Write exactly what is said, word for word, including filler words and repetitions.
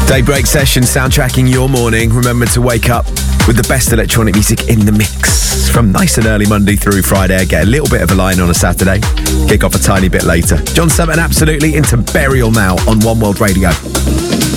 Daybreak session soundtracking your morning. Remember to wake up with the best electronic music in the mix. From nice and early Monday through Friday, I get a little bit of a line on a Saturday. Kick off a tiny bit later. John Summit absolutely into Burial now on One World Radio.